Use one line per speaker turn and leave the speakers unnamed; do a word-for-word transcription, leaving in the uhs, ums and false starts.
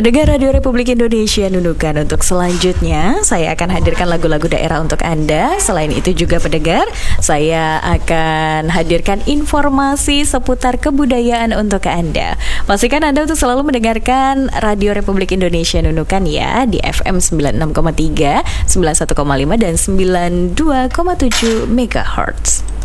Pendengar Radio Republik Indonesia Nunukan, untuk selanjutnya saya akan hadirkan lagu-lagu daerah untuk Anda. Selain itu juga pendengar, saya akan hadirkan informasi seputar kebudayaan untuk Anda. Pastikan Anda untuk selalu mendengarkan Radio Republik Indonesia Nunukan ya, di F M sembilan puluh enam koma tiga, sembilan puluh satu koma lima dan sembilan puluh dua koma tujuh megahertz.